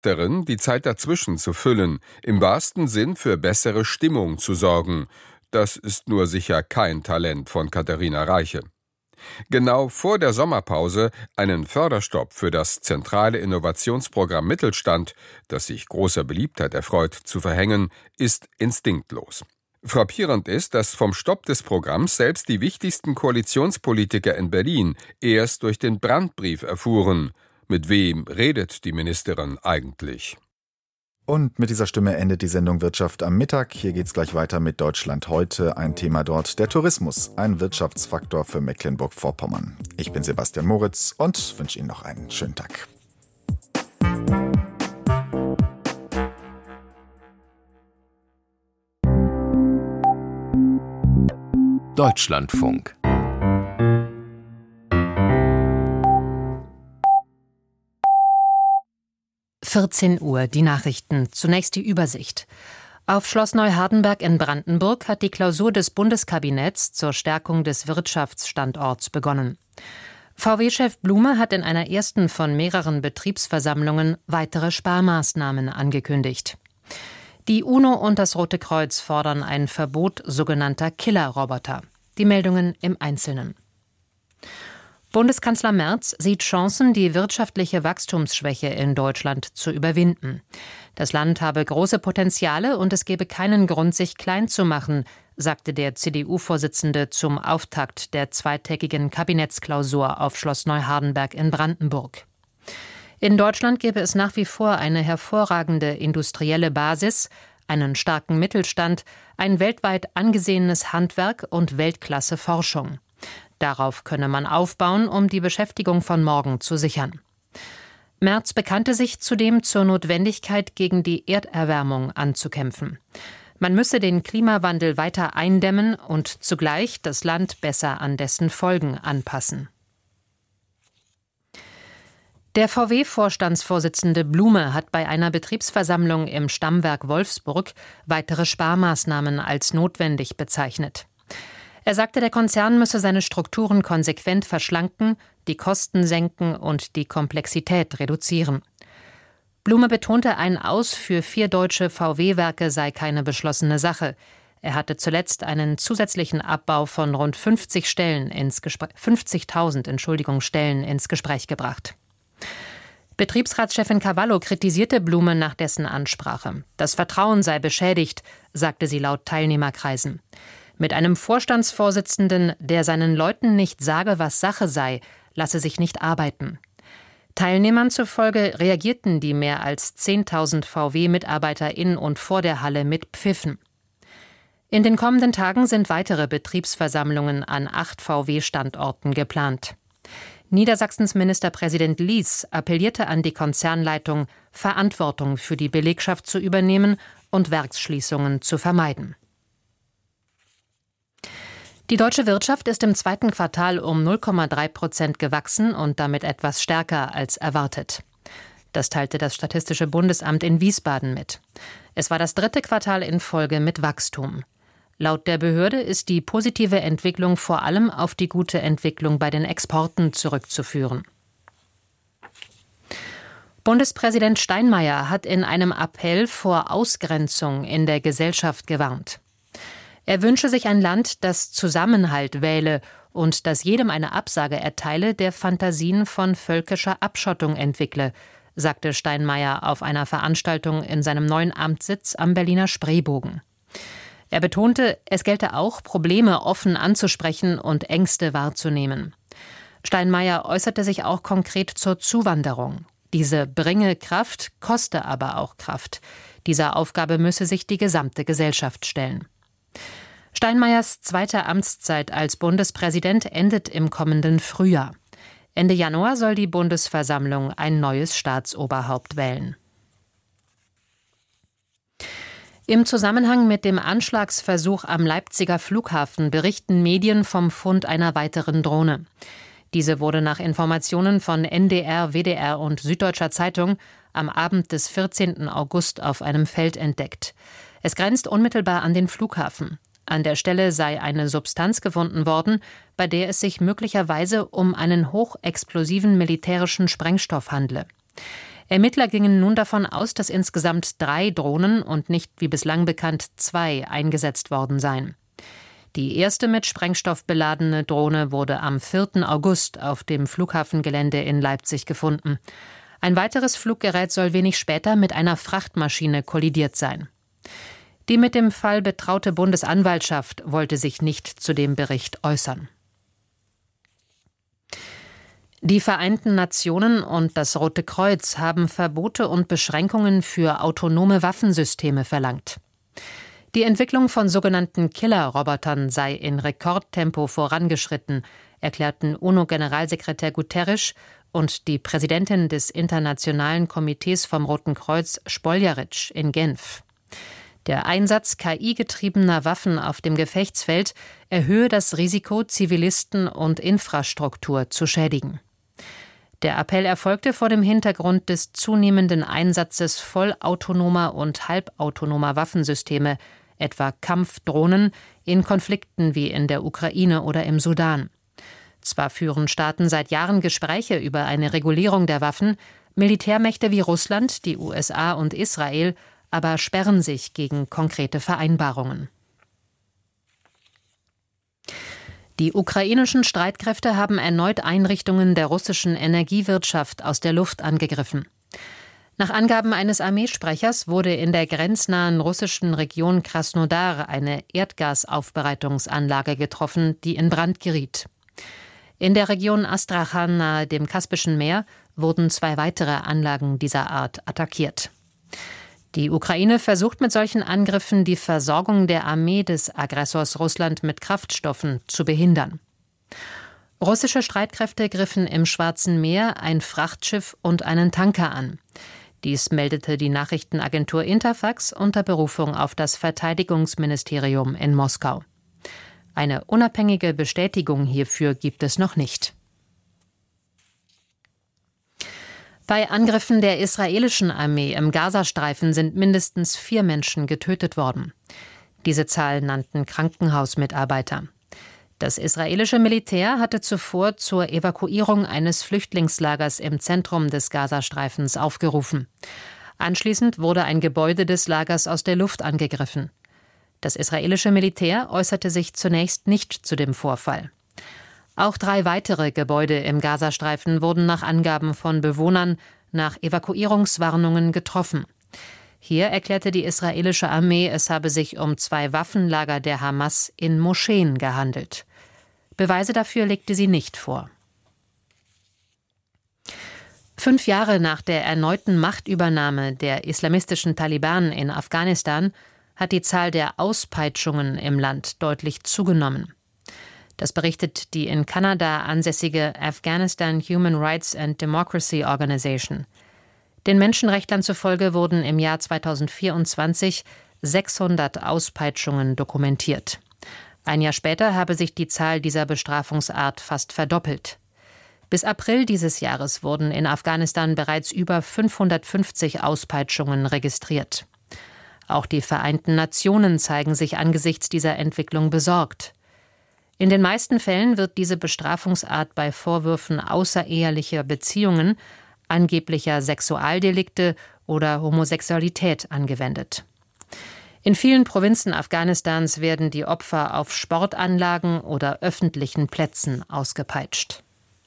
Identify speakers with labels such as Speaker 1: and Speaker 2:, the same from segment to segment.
Speaker 1: darin, die Zeit dazwischen zu füllen, im wahrsten Sinn für bessere Stimmung zu sorgen. Das ist nur sicher kein Talent von Katharina Reiche. Genau vor der Sommerpause einen Förderstopp für das zentrale Innovationsprogramm Mittelstand, das sich großer Beliebtheit erfreut, zu verhängen, ist instinktlos. Frappierend ist, dass vom Stopp des Programms selbst die wichtigsten Koalitionspolitiker in Berlin erst durch den Brandbrief erfuhren. Mit wem redet die Ministerin eigentlich?
Speaker 2: Und mit dieser Stimme endet die Sendung Wirtschaft am Mittag. Hier geht's gleich weiter mit Deutschland heute. Ein Thema dort, der Tourismus, ein Wirtschaftsfaktor für Mecklenburg-Vorpommern. Ich bin Sebastian Moritz und wünsche Ihnen noch einen schönen Tag.
Speaker 3: Deutschlandfunk.
Speaker 4: Uhr, die Nachrichten. Zunächst die Übersicht. Auf Schloss Neuhardenberg in Brandenburg hat die Klausur des Bundeskabinetts zur Stärkung des Wirtschaftsstandorts begonnen. VW-Chef Blume hat in einer ersten von mehreren Betriebsversammlungen weitere Sparmaßnahmen angekündigt. Die UNO und das Rote Kreuz fordern ein Verbot sogenannter Killerroboter. Die Meldungen im Einzelnen. Bundeskanzler Merz sieht Chancen, die wirtschaftliche Wachstumsschwäche in Deutschland zu überwinden. Das Land habe große Potenziale und es gebe keinen Grund, sich klein zu machen, sagte der CDU-Vorsitzende zum Auftakt der zweitägigen Kabinettsklausur auf Schloss Neuhardenberg in Brandenburg. In Deutschland gäbe es nach wie vor eine hervorragende industrielle Basis, einen starken Mittelstand, ein weltweit angesehenes Handwerk und Weltklasse-Forschung. Darauf könne man aufbauen, um die Beschäftigung von morgen zu sichern. Merz bekannte sich zudem zur Notwendigkeit, gegen die Erderwärmung anzukämpfen. Man müsse den Klimawandel weiter eindämmen und zugleich das Land besser an dessen Folgen anpassen. Der VW-Vorstandsvorsitzende Blume hat bei einer Betriebsversammlung im Stammwerk Wolfsburg weitere Sparmaßnahmen als notwendig bezeichnet. Er sagte, der Konzern müsse seine Strukturen konsequent verschlanken, die Kosten senken und die Komplexität reduzieren. Blume betonte, ein Aus für 4 deutsche VW-Werke sei keine beschlossene Sache. Er hatte zuletzt einen zusätzlichen Abbau von rund 50.000 Stellen ins Gespräch gebracht. Betriebsratschefin Cavallo kritisierte Blume nach dessen Ansprache. Das Vertrauen sei beschädigt, sagte sie laut Teilnehmerkreisen. Mit einem Vorstandsvorsitzenden, der seinen Leuten nicht sage, was Sache sei, lasse sich nicht arbeiten. Teilnehmern zufolge reagierten die mehr als 10.000 VW-Mitarbeiter in und vor der Halle mit Pfiffen. In den kommenden Tagen sind weitere Betriebsversammlungen an 8 VW-Standorten geplant. Niedersachsens Ministerpräsident Lies appellierte an die Konzernleitung, Verantwortung für die Belegschaft zu übernehmen und Werksschließungen zu vermeiden. Die deutsche Wirtschaft ist im zweiten Quartal um 0,3% gewachsen und damit etwas stärker als erwartet. Das teilte das Statistische Bundesamt in Wiesbaden mit. Es war das 3. Quartal in Folge mit Wachstum. Laut der Behörde ist die positive Entwicklung vor allem auf die gute Entwicklung bei den Exporten zurückzuführen. Bundespräsident Steinmeier hat in einem Appell vor Ausgrenzung in der Gesellschaft gewarnt. Er wünsche sich ein Land, das Zusammenhalt wähle und das jedem eine Absage erteile, der Fantasien von völkischer Abschottung entwickle, sagte Steinmeier auf einer Veranstaltung in seinem neuen Amtssitz am Berliner Spreebogen. Er betonte, es gelte auch, Probleme offen anzusprechen und Ängste wahrzunehmen. Steinmeier äußerte sich auch konkret zur Zuwanderung. Diese bringe Kraft, koste aber auch Kraft. Dieser Aufgabe müsse sich die gesamte Gesellschaft stellen. Steinmeiers zweite Amtszeit als Bundespräsident endet im kommenden Frühjahr. Ende Januar soll die Bundesversammlung ein neues Staatsoberhaupt wählen. Im Zusammenhang mit dem Anschlagsversuch am Leipziger Flughafen berichten Medien vom Fund einer weiteren Drohne. Diese wurde nach Informationen von NDR, WDR und Süddeutscher Zeitung am Abend des 14. August auf einem Feld entdeckt. Es grenzt unmittelbar an den Flughafen. An der Stelle sei eine Substanz gefunden worden, bei der es sich möglicherweise um einen hochexplosiven militärischen Sprengstoff handle. Ermittler gingen nun davon aus, dass insgesamt 3 Drohnen und nicht wie bislang bekannt 2 eingesetzt worden seien. Die erste mit Sprengstoff beladene Drohne wurde am 4. August auf dem Flughafengelände in Leipzig gefunden. Ein weiteres Fluggerät soll wenig später mit einer Frachtmaschine kollidiert sein. Die mit dem Fall betraute Bundesanwaltschaft wollte sich nicht zu dem Bericht äußern. Die Vereinten Nationen und das Rote Kreuz haben Verbote und Beschränkungen für autonome Waffensysteme verlangt. Die Entwicklung von sogenannten Killer-Robotern sei in Rekordtempo vorangeschritten, erklärten UNO-Generalsekretär Guterres und die Präsidentin des Internationalen Komitees vom Roten Kreuz Spoljaric in Genf. Der Einsatz KI-getriebener Waffen auf dem Gefechtsfeld erhöhe das Risiko, Zivilisten und Infrastruktur zu schädigen. Der Appell erfolgte vor dem Hintergrund des zunehmenden Einsatzes vollautonomer und halbautonomer Waffensysteme, etwa Kampfdrohnen, in Konflikten wie in der Ukraine oder im Sudan. Zwar führen Staaten seit Jahren Gespräche über eine Regulierung der Waffen, Militärmächte wie Russland, die USA und Israel aber sperren sich gegen konkrete Vereinbarungen. Die ukrainischen Streitkräfte haben erneut Einrichtungen der russischen Energiewirtschaft aus der Luft angegriffen. Nach Angaben eines Armeesprechers wurde in der grenznahen russischen Region Krasnodar eine Erdgasaufbereitungsanlage getroffen, die in Brand geriet. In der Region Astrachan nahe dem Kaspischen Meer wurden 2 weitere Anlagen dieser Art attackiert. Die Ukraine versucht mit solchen Angriffen, die Versorgung der Armee des Aggressors Russland mit Kraftstoffen zu behindern. Russische Streitkräfte griffen im Schwarzen Meer ein Frachtschiff und einen Tanker an. Dies meldete die Nachrichtenagentur Interfax unter Berufung auf das Verteidigungsministerium in Moskau. Eine unabhängige Bestätigung hierfür gibt es noch nicht. Bei Angriffen der israelischen Armee im Gazastreifen sind mindestens 4 Menschen getötet worden. Diese Zahl nannten Krankenhausmitarbeiter. Das israelische Militär hatte zuvor zur Evakuierung eines Flüchtlingslagers im Zentrum des Gazastreifens aufgerufen. Anschließend wurde ein Gebäude des Lagers aus der Luft angegriffen. Das israelische Militär äußerte sich zunächst nicht zu dem Vorfall. Auch 3 weitere Gebäude im Gazastreifen wurden nach Angaben von Bewohnern nach Evakuierungswarnungen getroffen. Hier erklärte die israelische Armee, es habe sich um 2 Waffenlager der Hamas in Moscheen gehandelt. Beweise dafür legte sie nicht vor. 5 Jahre nach der erneuten Machtübernahme der islamistischen Taliban in Afghanistan hat die Zahl der Auspeitschungen im Land deutlich zugenommen. Das berichtet die in Kanada ansässige Afghanistan Human Rights and Democracy Organization. Den Menschenrechtlern zufolge wurden im Jahr 2024 600 Auspeitschungen dokumentiert. Ein Jahr später habe sich die Zahl dieser Bestrafungsart fast verdoppelt. Bis April dieses Jahres wurden in Afghanistan bereits über 550 Auspeitschungen registriert. Auch die Vereinten Nationen zeigen sich angesichts dieser Entwicklung besorgt. In den meisten Fällen wird diese Bestrafungsart bei Vorwürfen außerehelicher Beziehungen, angeblicher Sexualdelikte oder Homosexualität angewendet. In vielen Provinzen Afghanistans werden die Opfer auf Sportanlagen oder öffentlichen Plätzen ausgepeitscht.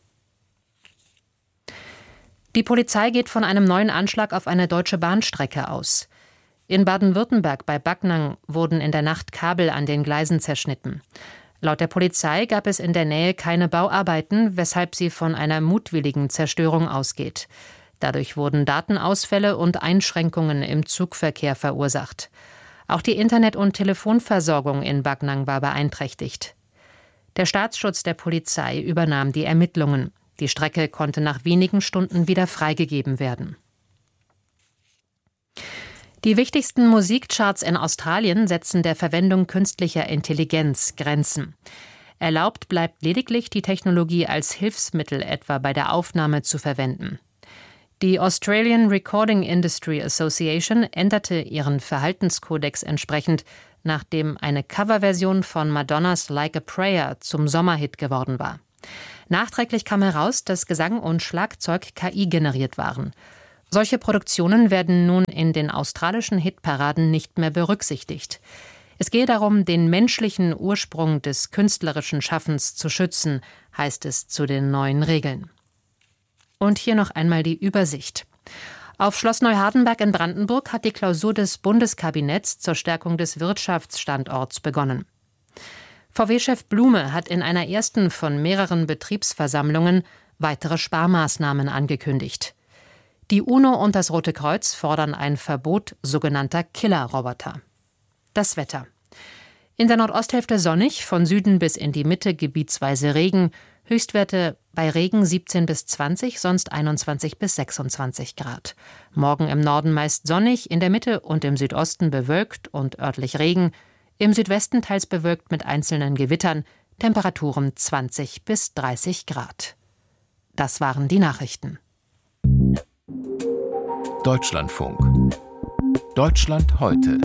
Speaker 4: Die Polizei geht von einem neuen Anschlag auf eine deutsche Bahnstrecke aus. In Baden-Württemberg bei Backnang wurden in der Nacht Kabel an den Gleisen zerschnitten. Laut der Polizei gab es in der Nähe keine Bauarbeiten, weshalb sie von einer mutwilligen Zerstörung ausgeht. Dadurch wurden Datenausfälle und Einschränkungen im Zugverkehr verursacht. Auch die Internet- und Telefonversorgung in Backnang war beeinträchtigt. Der Staatsschutz der Polizei übernahm die Ermittlungen. Die Strecke konnte nach wenigen Stunden wieder freigegeben werden. Die wichtigsten Musikcharts in Australien setzen der Verwendung künstlicher Intelligenz Grenzen. Erlaubt bleibt lediglich, die Technologie als Hilfsmittel etwa bei der Aufnahme zu verwenden. Die Australian Recording Industry Association änderte ihren Verhaltenskodex entsprechend, nachdem eine Coverversion von Madonnas Like a Prayer zum Sommerhit geworden war. Nachträglich kam heraus, dass Gesang und Schlagzeug KI generiert waren. Solche Produktionen werden nun in den australischen Hitparaden nicht mehr berücksichtigt. Es gehe darum, den menschlichen Ursprung des künstlerischen Schaffens zu schützen, heißt es zu den neuen Regeln. Und hier noch einmal die Übersicht. Auf Schloss Neuhardenberg in Brandenburg hat die Klausur des Bundeskabinetts zur Stärkung des Wirtschaftsstandorts begonnen. VW-Chef Blume hat in einer ersten von mehreren Betriebsversammlungen weitere Sparmaßnahmen angekündigt. Die UNO und das Rote Kreuz fordern ein Verbot sogenannter Killerroboter. Das Wetter. In der Nordosthälfte sonnig, von Süden bis in die Mitte gebietsweise Regen. Höchstwerte bei Regen 17 bis 20, sonst 21 bis 26 Grad. Morgen im Norden meist sonnig, in der Mitte und im Südosten bewölkt und örtlich Regen. Im Südwesten teils bewölkt mit einzelnen Gewittern. Temperaturen 20 bis 30 Grad. Das waren die Nachrichten.
Speaker 3: Deutschlandfunk. Deutschland heute.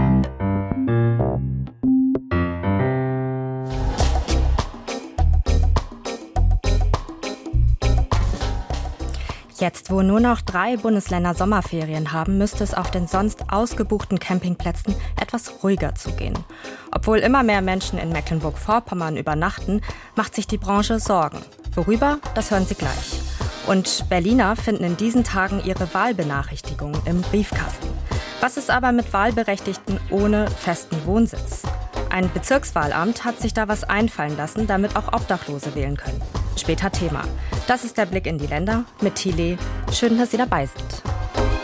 Speaker 5: Jetzt, wo nur noch 3 Bundesländer Sommerferien haben, müsste es auf den sonst ausgebuchten Campingplätzen etwas ruhiger zugehen. Obwohl immer mehr Menschen in Mecklenburg-Vorpommern übernachten, macht sich die Branche Sorgen. Worüber? Das hören Sie gleich. Und Berliner finden in diesen Tagen ihre Wahlbenachrichtigungen im Briefkasten. Was ist aber mit Wahlberechtigten ohne festen Wohnsitz? Ein Bezirkswahlamt hat sich da was einfallen lassen, damit auch Obdachlose wählen können. Später Thema. Das ist der Blick in die Länder mit Thile. Schön, dass Sie dabei sind.